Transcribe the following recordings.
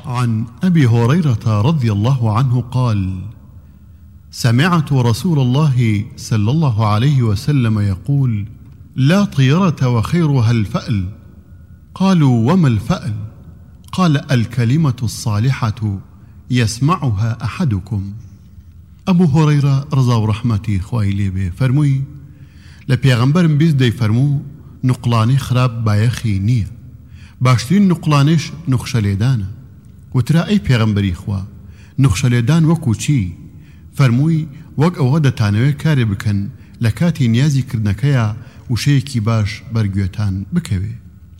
عن أبي هريرة رضي الله عنه قال: سمعت رسول الله صلى الله عليه وسلم يقول: لا طيرة وخيرها الفأل. قالوا: وما الفأل؟ قال: الكلمة الصالحة يسمعها أحدكم. أبو هريرة رضا ورحمتي خوای لێبێ فەرمووی: لە پێغەمبەرم بیست دەی فەرموو نوقڵانی خراپ بایەخی نییە، باشترین نوقڵانش نوخشەلێدانە. وترا ئەی پێغەمبەری خوا، نوخشەلێدان وەکو چی؟ فەرمووی: وەک ئەوە دەتانەوێت کارێ بکەن لە کاتی نیازی کردنەکەیە وشەیەکی باش بەرگوێتان بکەوێ.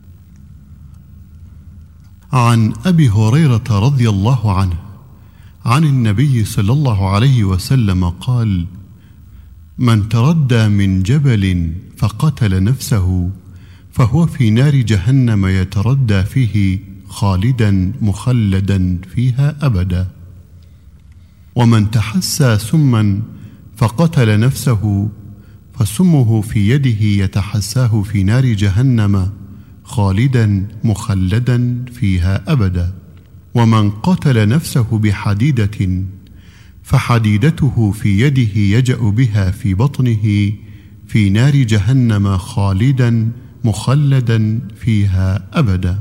عن أبي هريرة رضي الله عنه عن النبي صلى الله عليه وسلم قال: من تردى من جبل فقتل نفسه فهو في نار جهنم يتردى فيه خالدا مخلدا فيها أبدا. ومن تحسى سما فقتل نفسه فسمه في يده يتحساه في نار جهنم خالدا مخلدا فيها أبدا. ومن قتل نفسه بحديدة فحديدته في يده يجأ بها في بطنه في نار جهنم خالدا مخلدا فيها أبدا.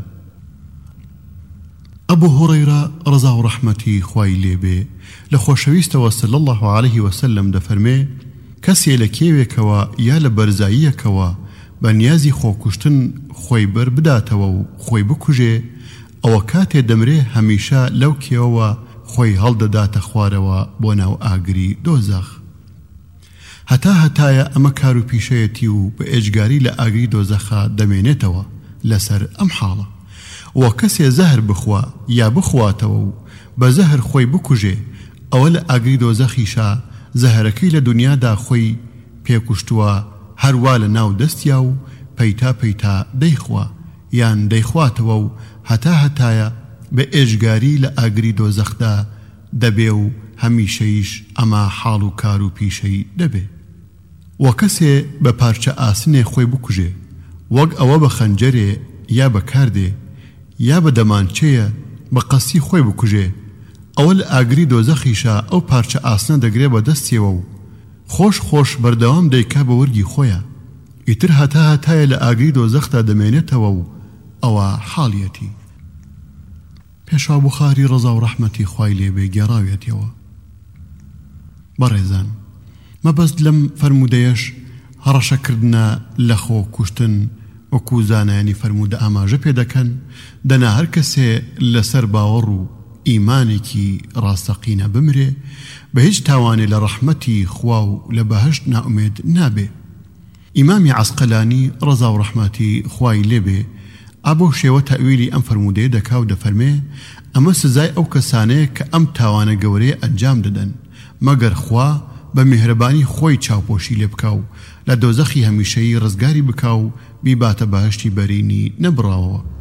أبو هريرة رضا ورحمتي خوای لێبێ لە خۆشەویستەوە صلی الله عليه وسلم دەفەرمێ: کەسێ لە کێوێکەوە یا لە بەرزاییەکەوە بە نیازی خۆکوشتن خۆی بەر بداتەوە و خۆی بکوژێ، ئەوە کاتێ دەمرێ هەمیشە لەو کێوەوە خۆی هەڵدەداتە خوارەوە بۆ ناو ئاگری دۆزەخ. هەتایە ئەمە کار و پیشەیەتی و بە ئێجگاری لە ئاگری دۆزەخە دەمێنێتەوە لەسەر ئەم حاڵە. وە کەسێ زەهر بخوا یا بخواتەوە و بە زەهر خۆی بکوژێ، ئەوە لە ئاگری دۆزەخیشە زەهرەکەی لە دنیادا خۆی پێکوشتووە، هەروە لە ناو دەستیا و پەیتا دەیخوا یان دەیخواتەوە و هەتایە بە ئێژگاری لە ئاگری دۆزەخدا دەبێ و هەمیشەیش ئەمە حاڵ و کار و پیشەی دەبێ. وە کەسێ بە پارچە ئاسنێ خۆی بکوژێ، وەک ئەوە بە خەنجەرێ یا بە کاردێ یا بە دەمانچەیە بە قەستی خۆی بکوژێ، ئەوە لە ئاگری دۆزەخیشە ئەو پارچە ئاسنە دەگرێ بە دەستیەوە و خۆش بەردەوام دەیکا بە وەرگی خۆیە، ئیتر هەتایە لە ئاگری دۆزەخدا دەمێنێتەوە و ئەوە حاڵیەتی. پێشوا بوخاری ڕەزا و ڕەحمەتی خوای لێبێ گێڕاوێتەوە. بەڕێزان، مەبەست لەم فەرمودەیەش هەڕەشەکردنە لە خۆ کوشتن وەکو زانایانی فەرمودە ئاماژە پێ دەکەن دەنا هەر کەسێ لەسەر باوەڕ و ئیمانێکی ڕاستەقینە بمرێ بە هیچ تاوانێ لە ڕەحمەتی خوا و لە بەهەشت ناومێد نابێ. ئیمامی عەسقەلانی ڕەزا و ڕەحمەتی خوای لێبێ ئابۆ شێوە تەئویلی ئەم فەرمودەیە دەکا و دەفەرمێ ئەمە سزای ئەو کەسانەیە کە ئەم تاوانە گەورەیە ئەنجام دەدەن، مەگەر خوا بە میهرەبانی خۆی چاوپۆشی لێ بکا و لە دۆزەخی هەمیشەیی ڕزگاری بکا و بیباتە بەهەشتی بەرینی نەبڕاوەوە.